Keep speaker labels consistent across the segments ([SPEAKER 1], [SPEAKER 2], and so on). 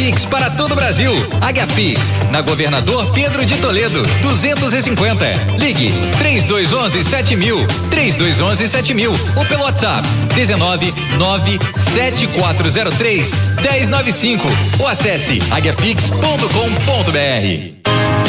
[SPEAKER 1] Pix para todo o Brasil. Águia Pix, na Governador Pedro de Toledo, 250. Ligue 3211-7000, 3211-7000 ou pelo WhatsApp 1997403-1095 ou acesse aguiapix.com.br.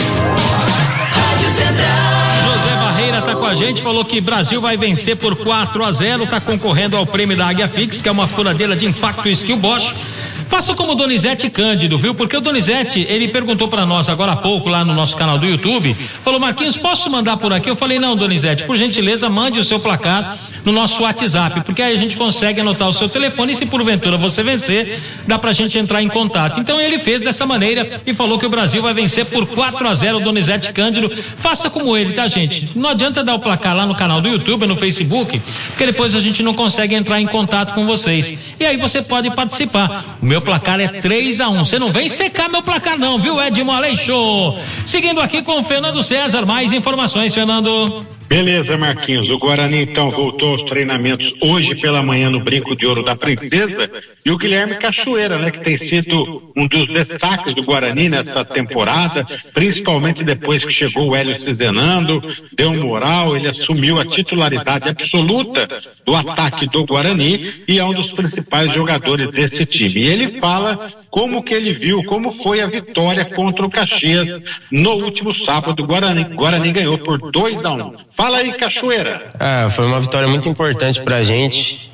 [SPEAKER 2] José Barreira tá com a gente, falou que Brasil vai vencer por 4-0, tá concorrendo ao prêmio da Águia Fix, que é uma furadeira de impacto Skill Bosch. Faça como o Donizete Cândido, viu? Porque o Donizete, ele perguntou para nós agora há pouco lá no nosso canal do YouTube, falou: Marquinhos, posso mandar por aqui? Eu falei: não, Donizete, por gentileza, mande o seu placar no nosso WhatsApp, porque aí a gente consegue anotar o seu telefone e se porventura você vencer, dá pra gente entrar em contato. Então ele fez dessa maneira e falou que o Brasil vai vencer por 4-0, Donizete Cândido. Faça como ele, tá, gente? Não adianta dar o placar lá no canal do YouTube, no Facebook, porque depois a gente não consegue entrar em contato com vocês. E aí você pode participar. O meu placar é 3-1. Você não vem secar meu placar não, viu, Edmo Aleixo? Seguindo aqui com o Fernando César, mais informações, Fernando.
[SPEAKER 3] Beleza, Marquinhos. O Guarani então voltou aos treinamentos hoje pela manhã no Brinco de Ouro da Princesa, e o Guilherme Cachoeira, né, que tem sido um dos destaques do Guarani nesta temporada, principalmente depois que chegou o Hélio Cizenando, deu moral, ele assumiu a titularidade absoluta do ataque do Guarani e é um dos principais jogadores desse time. E ele fala como que ele viu, como foi a vitória contra o Caxias no último sábado. O Guarani ganhou por 2-1. Fala aí, Cachoeira.
[SPEAKER 4] Foi uma vitória muito importante pra gente.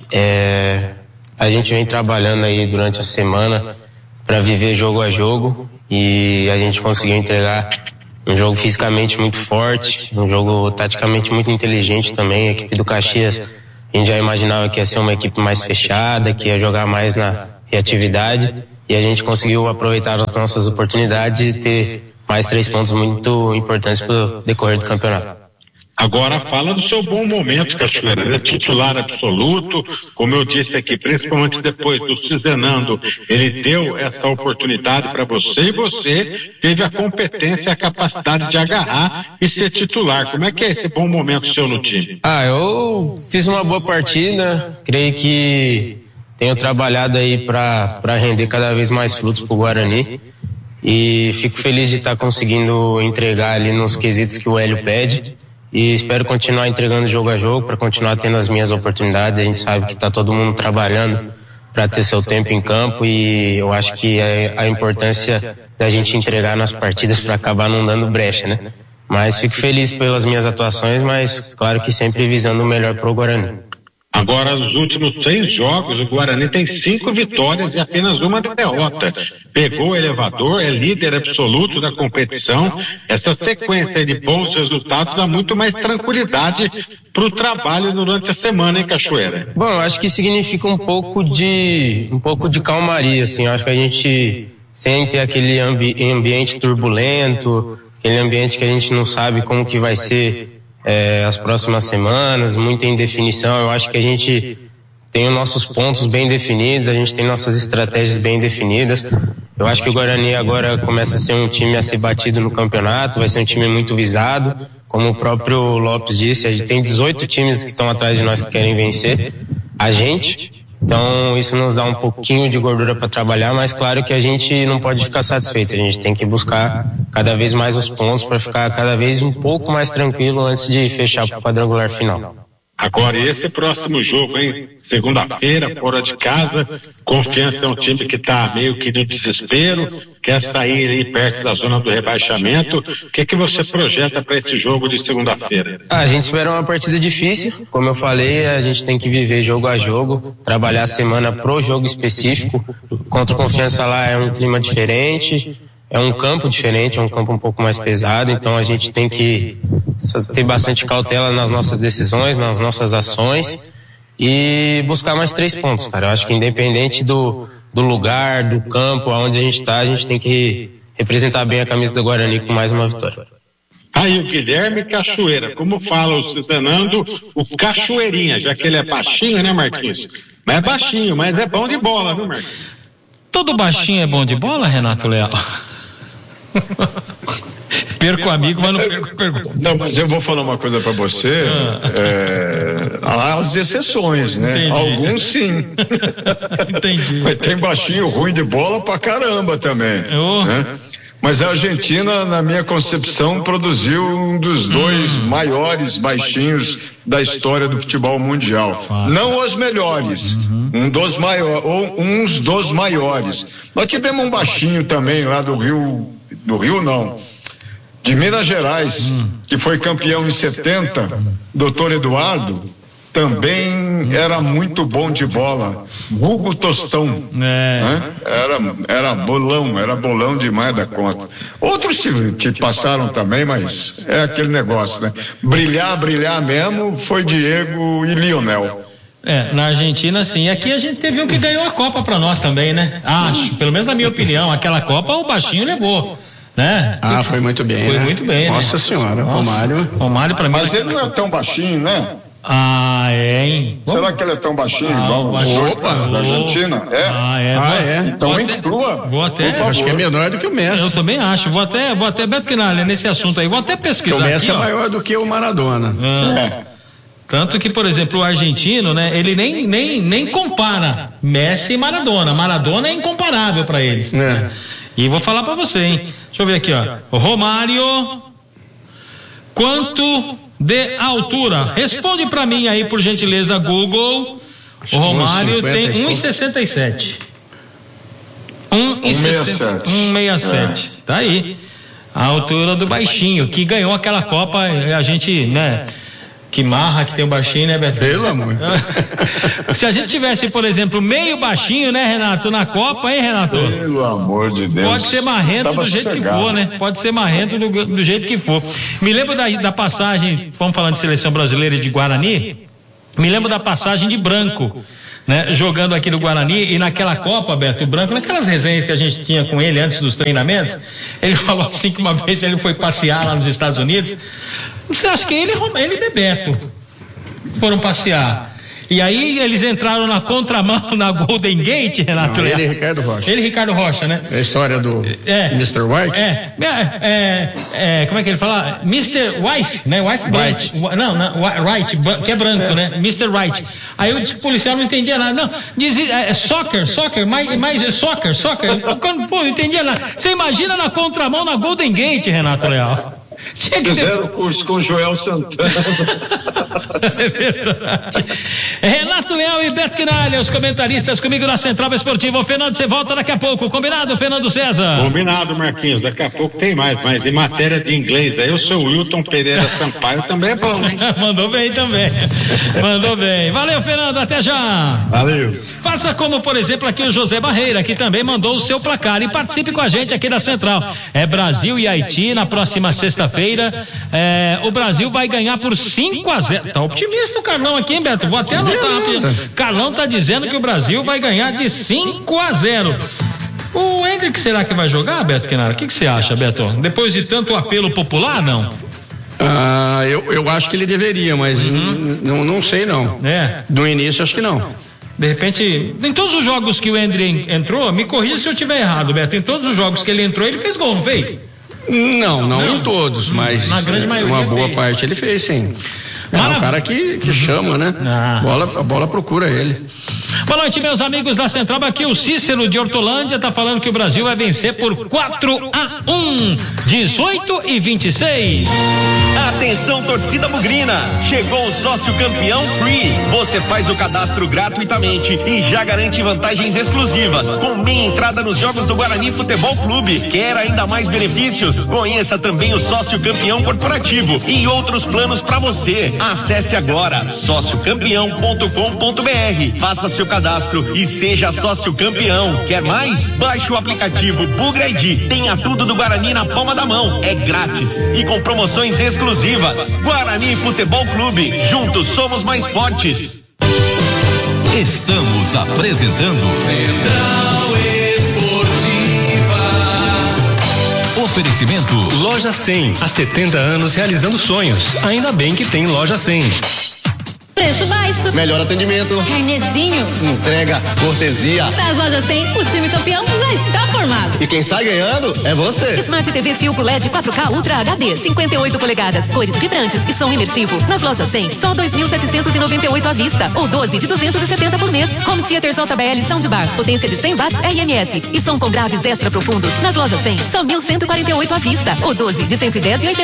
[SPEAKER 4] A gente vem trabalhando aí durante a semana para viver jogo a jogo e a gente conseguiu entregar um jogo fisicamente muito forte, um jogo taticamente muito inteligente também. A equipe do Caxias, a gente já imaginava que ia ser uma equipe mais fechada, que ia jogar mais na reatividade, e a gente conseguiu aproveitar as nossas oportunidades e ter mais 3 pontos muito importantes para o decorrer do campeonato.
[SPEAKER 3] Agora fala do seu bom momento, Cachoeira. Ele é titular absoluto, como eu disse aqui, principalmente depois do Cizenando, ele deu essa oportunidade para você e você teve a competência e a capacidade de agarrar e ser titular. Como é que é esse bom momento seu no time?
[SPEAKER 4] Eu fiz uma boa partida, creio que tenho trabalhado aí para render cada vez mais frutos pro Guarani e fico feliz de estar conseguindo entregar ali nos quesitos que o Hélio pede. E espero continuar entregando jogo a jogo para continuar tendo as minhas oportunidades. A gente sabe que está todo mundo trabalhando para ter seu tempo em campo e eu acho que é a importância da gente entregar nas partidas para acabar não dando brecha, né? Mas fico feliz pelas minhas atuações, mas claro que sempre visando o melhor para o Guarani.
[SPEAKER 3] Agora, nos últimos 6 jogos, o Guarani tem 5 vitórias e apenas uma derrota. Pegou o elevador, é líder absoluto da competição. Essa sequência de bons resultados dá muito mais tranquilidade para o trabalho durante a semana, hein, Cachoeira?
[SPEAKER 4] Bom, eu acho que significa um pouco de calmaria, assim. Eu acho que a gente, sem ter aquele ambiente turbulento, aquele ambiente que a gente não sabe como que vai ser as próximas semanas, muita indefinição. Eu acho que a gente tem os nossos pontos bem definidos, a gente tem nossas estratégias bem definidas. Eu acho que o Guarani agora começa a ser um time a ser batido no campeonato, vai ser um time muito visado, como o próprio Lopes disse, a gente tem 18 times que estão atrás de nós que querem vencer a gente. Então isso nos dá um pouquinho de gordura para trabalhar, mas claro que a gente não pode ficar satisfeito, a gente tem que buscar cada vez mais os pontos para ficar cada vez um pouco mais tranquilo antes de fechar para o quadrangular final.
[SPEAKER 3] Agora, e esse próximo jogo, hein? Segunda-feira, fora de casa, Confiança é um time que está meio que no desespero, quer sair aí perto da zona do rebaixamento. O que você projeta para esse jogo de segunda-feira?
[SPEAKER 4] A gente espera uma partida difícil, como eu falei, a gente tem que viver jogo a jogo, trabalhar a semana pro jogo específico. Contra o Confiança lá é um clima diferente, é um campo diferente, é um campo um pouco mais pesado, então a gente tem que ter bastante cautela nas nossas decisões, nas nossas ações e buscar mais 3 pontos, cara. Eu acho que independente do lugar, do campo, aonde a gente tá, a gente tem que representar bem a camisa do Guarani com mais uma vitória.
[SPEAKER 3] Aí o Guilherme Cachoeira, como fala o Cizenando, o Cachoeirinha, já que ele é baixinho, né, Marquinhos? Mas é baixinho, mas é bom de bola, viu, Marquinhos?
[SPEAKER 2] Todo baixinho é bom de bola, Renato Leal? Perco o amigo, mas não perco a pergunta.
[SPEAKER 5] Não, mas eu vou falar uma coisa para você. Há as exceções, né?
[SPEAKER 2] Entendi.
[SPEAKER 5] Alguns sim.
[SPEAKER 2] Entendi.
[SPEAKER 5] Mas tem baixinho ruim de bola pra caramba também. Né? Mas a Argentina, na minha concepção, produziu um dos dois maiores baixinhos da história do futebol mundial. Não os melhores, uns dos maiores. Nós tivemos um baixinho também lá do Rio não, de Minas Gerais, que foi campeão em 70, doutor Eduardo, também era muito bom de bola. Hugo Tostão. Né? Era bolão demais da conta. Outros te passaram também, mas é aquele negócio, né? Brilhar mesmo foi Diego e Lionel.
[SPEAKER 2] Na Argentina sim. Aqui a gente teve um que ganhou a Copa pra nós também, né? Acho, pelo menos na minha opinião, aquela Copa o baixinho levou. Né?
[SPEAKER 6] Foi muito bem.
[SPEAKER 2] Foi muito bem.
[SPEAKER 6] Nossa senhora,
[SPEAKER 2] Romário pra mim.
[SPEAKER 5] Mas ele não é tão baixinho, né?
[SPEAKER 2] Hein?
[SPEAKER 5] Será que ele é tão baixinho igual os dois da Argentina? Então inclua.
[SPEAKER 2] Vou até.
[SPEAKER 6] Acho que é menor do que o Messi.
[SPEAKER 2] Eu também acho. Vou até Beto Quinalha, nesse assunto aí. Vou até pesquisar.
[SPEAKER 6] O Messi é maior do que o Maradona.
[SPEAKER 2] Tanto que, por exemplo, o argentino, né? Ele nem compara Messi e Maradona. Maradona é incomparável para eles. Né? E vou falar para você, hein? Deixa eu ver aqui, ó. Romário, quanto de altura? Responde para mim aí, por gentileza, Google. O Romário tem 1,67. 1,67. Tá aí. A altura do baixinho, que ganhou aquela Copa, a gente, né? Que marra que tem o baixinho, né, Beto?
[SPEAKER 6] Pelo amor.
[SPEAKER 2] Se a gente tivesse, por exemplo, meio baixinho, né, Renato, na Copa, hein, Renato?
[SPEAKER 5] Pelo amor de Deus.
[SPEAKER 2] Pode ser marrento do jeito que for, né? Pode ser marrento do jeito que for. Me lembro da passagem, vamos falando de seleção brasileira e de Guarani, me lembro da passagem de Branco, né? Jogando aqui no Guarani, e naquela Copa, Beto, o Branco, naquelas resenhas que a gente tinha com ele antes dos treinamentos, ele falou assim que uma vez ele foi passear lá nos Estados Unidos. Você acha que ele e Bebeto foram passear? E aí eles entraram na contramão na Golden Gate, Renato.
[SPEAKER 6] Ele e Ricardo Rocha.
[SPEAKER 2] Ele e Ricardo Rocha, né?
[SPEAKER 6] É a história do Mr. White?
[SPEAKER 2] Como é que ele fala? Mr. Wife, né? Wife Bright. Não, Wright, que é branco, né? Mr. Wright. Aí o policial não entendia nada. Não, dizia, soccer, mais soccer. Pô, não entendia nada. Você imagina na contramão na Golden Gate, Renato Leal.
[SPEAKER 5] Fizeram o curso com o Joel Santana.
[SPEAKER 2] É verdade. Renato Leal e Beto Quinalha, os comentaristas comigo na Central Esportiva. O Fernando, você volta daqui a pouco. Combinado, Fernando César?
[SPEAKER 3] Combinado, Marquinhos. Daqui a pouco tem mais. Mas em matéria de inglês, aí o seu Wilton Pereira Sampaio também é bom, hein?
[SPEAKER 2] Mandou bem também. Mandou bem. Valeu, Fernando. Até já.
[SPEAKER 3] Valeu.
[SPEAKER 2] Faça como, por exemplo, aqui o José Barreira, que também mandou o seu placar. E participe com a gente aqui da Central. É Brasil e Haiti na próxima sexta-feira. O Brasil vai ganhar por 5-0. Tá otimista o Carlão aqui, hein, Beto? Vou até anotar rápido. Carlão tá dizendo que o Brasil vai ganhar de 5-0. O Hendrick será que vai jogar, Beto Quinara? O que você acha, Beto? Depois de tanto apelo popular, não?
[SPEAKER 6] Eu acho que ele deveria, mas não sei não. Do início acho que não.
[SPEAKER 2] De repente, em todos os jogos que o Hendrick entrou, me corrija se eu estiver errado, Beto, em todos os jogos que ele entrou, ele fez gol, não fez?
[SPEAKER 6] Não em todos, mas
[SPEAKER 2] na grande maioria
[SPEAKER 6] uma boa parte ele fez, sim. É um cara que chama, né? A bola procura ele.
[SPEAKER 2] Boa noite, meus amigos da Central. Aqui o Cícero de Hortolândia tá falando que o Brasil vai vencer por 4-1, 18-26.
[SPEAKER 7] Atenção, torcida bugrina, chegou o sócio campeão Free. Você faz o cadastro gratuitamente e já garante vantagens exclusivas, com meia entrada nos jogos do Guarani Futebol Clube. Quer ainda mais benefícios? Conheça também o sócio campeão corporativo e outros planos para você. Acesse agora sociocampeão.com.br, faça seu cadastro e seja sócio campeão. Quer mais? Baixe o aplicativo Bugra ID. Tenha tudo do Guarani na palma da mão. É grátis e com promoções exclusivas. Guarani Futebol Clube. Juntos somos mais fortes.
[SPEAKER 1] Estamos apresentando Central Esportiva. Oferecimento
[SPEAKER 8] Loja 100. Há 70 anos realizando sonhos. Ainda bem que tem Loja 100.
[SPEAKER 9] Preço baixo
[SPEAKER 8] preço,
[SPEAKER 9] melhor atendimento,
[SPEAKER 8] carnezinho,
[SPEAKER 9] entrega, cortesia.
[SPEAKER 8] Nas lojas 100, o time campeão já está formado.
[SPEAKER 9] E quem sai ganhando é você.
[SPEAKER 8] Smart TV Philco LED 4K Ultra HD, 58 polegadas, cores vibrantes e som imersivo. Nas lojas 100, só 2.798 à vista, ou 12 de 270 por mês. Home Theater JBL Soundbar, potência de 100 watts RMS e som com graves extra profundos. Nas lojas 100, só 1.148 à vista, ou 12 de 110,80